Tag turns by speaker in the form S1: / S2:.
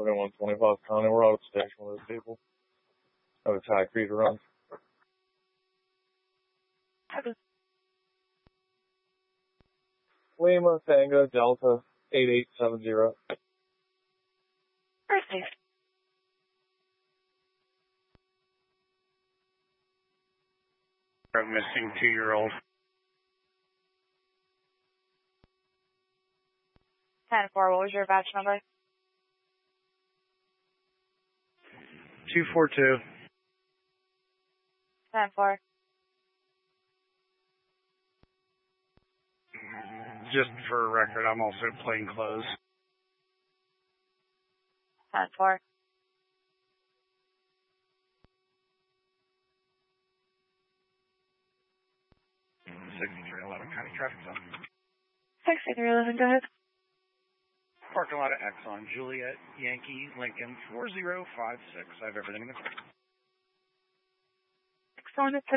S1: Morgan 125 County. We're out of station with those people. Have a tag for you to run. Lima Tango Delta 8870.
S2: Perfect.
S3: Missing 2-year-old.
S2: 10-4, what was your batch number?
S3: 242.
S2: 10-4.
S3: Just for record, I'm also plain clothes.
S2: 10-4.
S3: County traffic zone.
S2: 6311, go ahead.
S3: Parking lot of Exxon, Juliet, Yankee, Lincoln, 4056. I have everything in the car.
S2: Exxon, it's